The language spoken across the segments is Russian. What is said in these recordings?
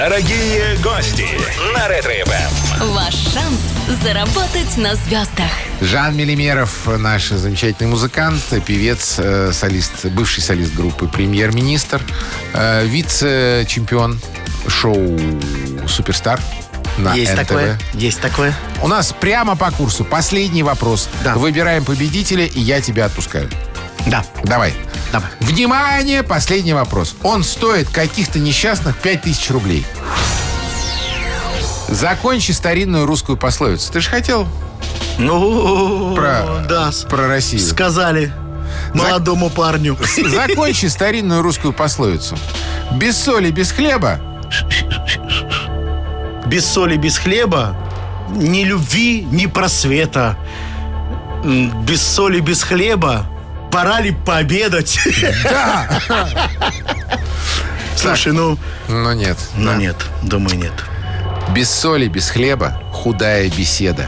Дорогие гости на Ретро-ФМ. Ваш шанс заработать на звездах. Жан Мелимеров, наш замечательный музыкант, певец, солист, бывший солист группы «Премьер-министр», вице-чемпион шоу «Суперстар» на Есть НТВ. такое, есть такое. У нас прямо по курсу последний вопрос. Да. Выбираем победителя, и я тебя отпускаю. Да. Давай. Давай. Внимание, последний вопрос. Он стоит каких-то несчастных 5000 рублей. Закончи старинную русскую пословицу. Ты же хотел Ну, да. про Россию. Сказали молодому парню. Закончи старинную русскую пословицу. Без соли, без хлеба. Без соли, без хлеба, ни любви, ни просвета. Без соли, без хлеба, пора ли пообедать? Да. Слушай, ну Но нет. Да. нет, думаю, нет. Без соли, без хлеба, худая беседа.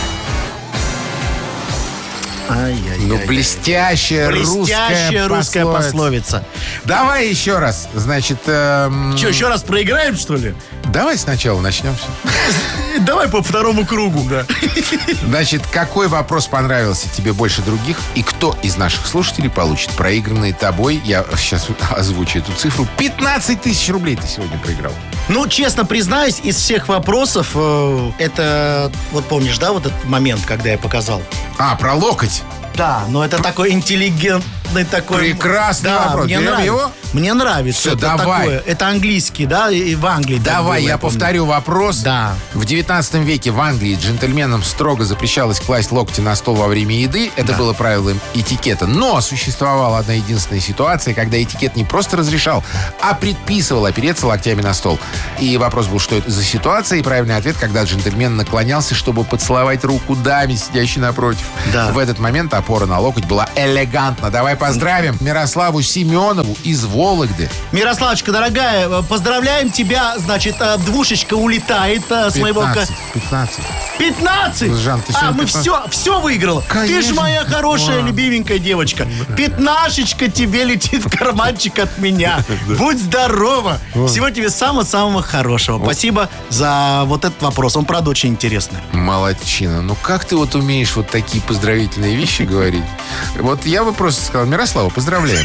Ну, блестящая русская пословица. Давай еще раз. Значит, Что, еще раз проиграем, что ли? давай сначала начнем все. Давай по второму кругу. Значит, какой вопрос понравился тебе больше других? И кто из наших слушателей получит проигранные тобой, я сейчас озвучу эту цифру, 15 тысяч рублей ты сегодня проиграл. Ну, честно признаюсь, из всех вопросов, это, вот помнишь, да, вот этот момент, когда я показал? А, про локоть. Да, но это такой интеллигентный такой... Прекрасный вопрос. Мне Берем нравится. его? Мне нравится. Всё, это давай. такое. Это английский, да, и в Англии. так Давай, было, я помню. повторю вопрос. Да. В 19 веке в Англии джентльменам строго запрещалось класть локти на стол во время еды. Это было правилом этикета. Но существовала одна единственная ситуация, когда этикет не просто разрешал, а предписывал опереться локтями на стол. И вопрос был, что это за ситуация, и правильный ответ, когда джентльмен наклонялся, чтобы поцеловать руку даме, сидящей напротив. Да. В этот момент опора на локоть была элегантна. Давай поздравим Мирославу Семенову из Вологды. Мирославочка, дорогая, поздравляем тебя. Значит, двушечка улетает с моего... 15. 15? Жан, ты сегодня мы 15. все выиграла. Ты Конечно. же моя хорошая, любименькая девочка. 15-очка тебе летит в карманчик от меня. Будь здорова. Всего тебе самого-самого хорошего. Спасибо за вот этот вопрос. Он, правда, очень интересный. Молодчина. Ну как ты вот умеешь вот такие поздравительные вещи говорить? Вот я бы просто сказал: Мирослава, поздравляем.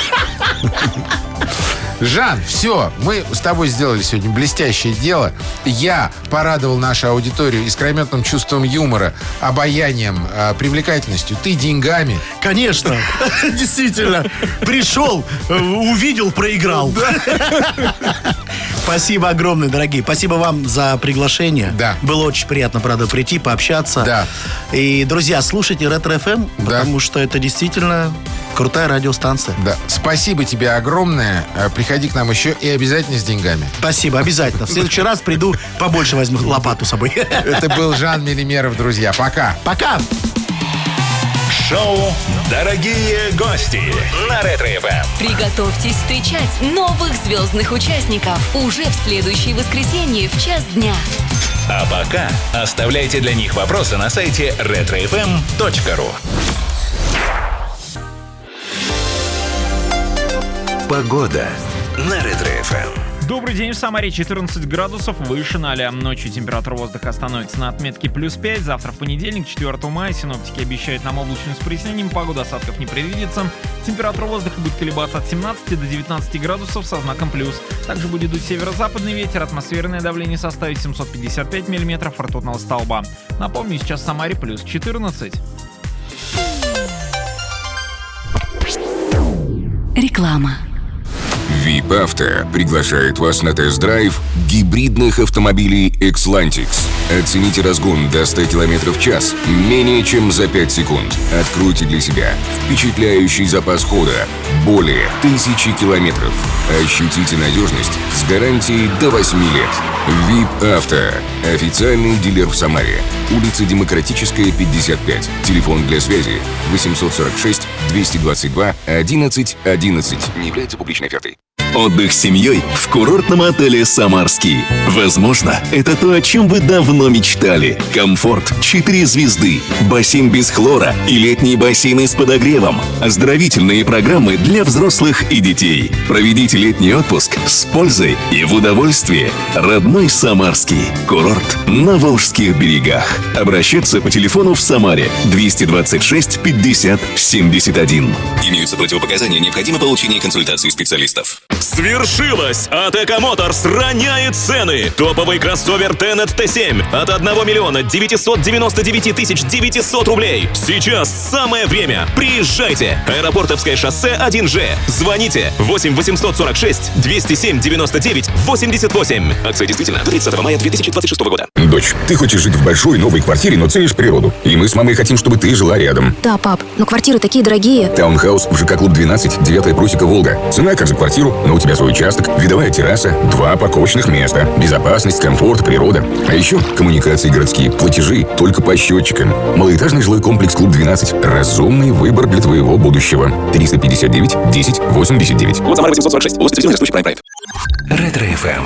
Жан, все, мы с тобой сделали сегодня блестящее дело. Я порадовал нашу аудиторию искрометным чувством юмора, обаянием, привлекательностью. Ты деньгами. Конечно. Действительно. Пришел, увидел, проиграл. Спасибо огромное, дорогие. Спасибо вам за приглашение. Да. Было очень приятно, правда, прийти, пообщаться. Да. И, друзья, слушайте Ретро-ФМ, потому что это действительно крутая радиостанция. Да. Спасибо тебе огромное. Приходи к нам еще и обязательно с деньгами. Спасибо, обязательно. В следующий раз приду, побольше возьму лопату с собой. Это был Жан Мелимеров, друзья. Пока. Пока. Шоу «Дорогие гости» на Ретро-ФМ. Приготовьтесь встречать новых звездных участников уже в следующее воскресенье в 12:00. А пока оставляйте для них вопросы на сайте retrofm.ru. Погода на Ретро-ФМ. Добрый день, в Самаре 14 градусов выше 0. Ночью температура воздуха остановится на отметке +5. Завтра в понедельник, 4 мая, синоптики обещают нам облачность с прояснением, погода осадков не предвидится. Температура воздуха будет колебаться от 17 до 19 градусов со знаком плюс. Также будет дуть северо-западный ветер, атмосферное давление составит 755 миллиметров ртутного столба. Напомню, сейчас в Самаре +14. Реклама. VIP Авто приглашает вас на тест-драйв гибридных автомобилей Xlantix. Оцените разгон до 100 км в час менее чем за 5 секунд. Откройте для себя впечатляющий запас хода более 1000 километров. Ощутите надежность с гарантией до 8 лет. VIP Авто. Официальный дилер в Самаре. Улица Демократическая, 55. Телефон для связи 846 222 11 11. Не является публичной офертой. Отдых с семьей в курортном отеле «Самарский». Возможно, это то, о чем вы давно мечтали. Комфорт 4 звезды, бассейн без хлора и летние бассейны с подогревом. Оздоровительные программы для взрослых и детей. Проведите летний отпуск с пользой и в удовольствии. Родной Самарский. Курорт на Волжских берегах. Обращаться по телефону в Самаре 226 50 71. Имеются противопоказания, необходимо получение консультации специалистов. Свершилось! АТК Моторс роняет цены! Топовый кроссовер Tenet T7 от 1 миллиона 999 тысяч 900 рублей. Сейчас самое время. Приезжайте! Аэропортовское шоссе 1Ж. Звоните 8 846 207 99 88. Акция действительно до 30 мая 2026 года. Дочь, ты хочешь жить в большой новой квартире, но ценишь природу. И мы с мамой хотим, чтобы ты жила рядом. Да, пап, но квартиры такие дорогие. Таунхаус в ЖК Клуб 12, 9-я просека, Волга. Цена как за квартиру, но у тебя свой участок, видовая терраса, 2 парковочных места, безопасность, комфорт, природа. А еще коммуникации городские, платежи только по счетчикам. Малоэтажный жилой комплекс Клуб 12. Разумный выбор для твоего будущего. 359 10 89. Вот Самара 846. Улица растущий Прайм. Ретро-ФМ.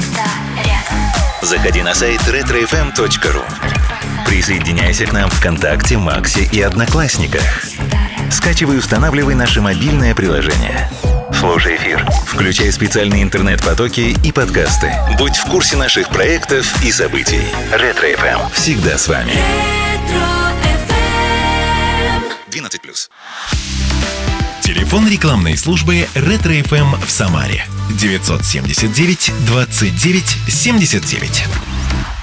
Заходи на сайт retrofm.ru. Присоединяйся к нам ВКонтакте, Максе и Одноклассниках. Скачивай и устанавливай наше мобильное приложение. Слушай эфир, включай специальные интернет-потоки и подкасты. Будь в курсе наших проектов и событий. Ретро-ФМ. Всегда с вами. 12+. Телефон рекламной службы Ретро-ФМ в Самаре. 979 29 79.